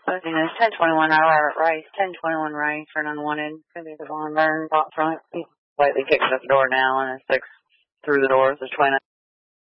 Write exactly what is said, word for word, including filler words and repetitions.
You know, ten twenty-one hour race, ten twenty-one race for an unwanted. Could be the Von Burn, top front. He's slightly kicking at the door now, and a six through the doors is twenty.